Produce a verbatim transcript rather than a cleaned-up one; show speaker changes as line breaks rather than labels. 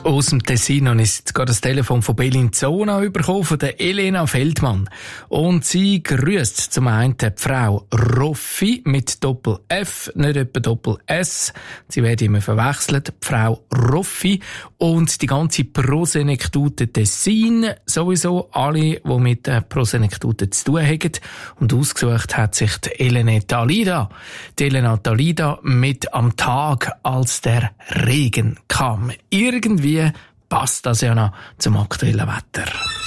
Aus dem Tessin habe ich jetzt gerade das Telefon von Bellinzona bekommen, von der Elena Feldmann. Und sie grüßt zum einen die Frau Roffi mit Doppel-F, nicht etwa Doppel-S. Sie werden immer verwechselt. Die Frau Roffi und die ganze Prosenektute Tessin, sowieso alle, die mit der Prosenektute zu tun haben. Und ausgesucht hat sich die Elena Talida. Die Elena Talida mit am Tag, als der Regen kam. Irgendwie passt das ja noch zum aktuellen Wetter.